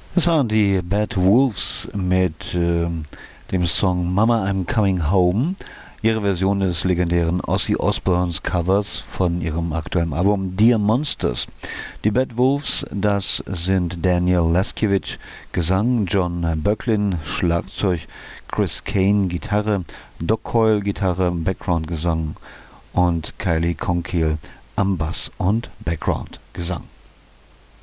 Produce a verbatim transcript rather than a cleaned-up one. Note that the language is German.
Das waren die Bad Wolves mit äh, dem Song Mama I'm Coming Home, ihre Version des legendären Ozzy Osbournes Covers von ihrem aktuellen Album Dear Monsters. Die Bad Wolves, das sind Daniel Laskiewicz, Gesang, John Böcklin, Schlagzeug, Chris Kane, Gitarre, Doc Coyle, Gitarre, Background-Gesang und Kylie Conkeal am Bass und Background-Gesang.